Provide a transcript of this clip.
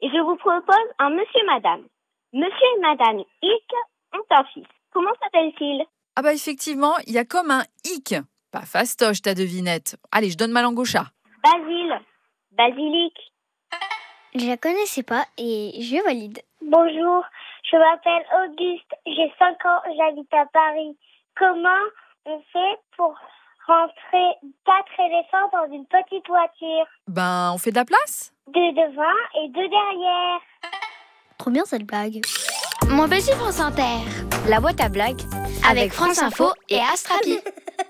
Je vous propose un monsieur et madame. Monsieur et madame Hic ont un fils. Comment s'appelle-t-il? Ah bah effectivement, il y a comme un hic. Pas fastoche ta devinette. Allez, je donne ma langue au chat. Basile. Basilic. Je la connaissais pas et je valide. Bonjour, je m'appelle Auguste, j'ai 5 ans, j'habite à Paris. Comment on fait pour rentrer 4 éléphants dans une petite voiture? Ben, on fait de la place? 2 devant et 2 derrière. Trop bien cette blague. Mon petit France Inter. La boîte à blagues avec France Info et Astrapi.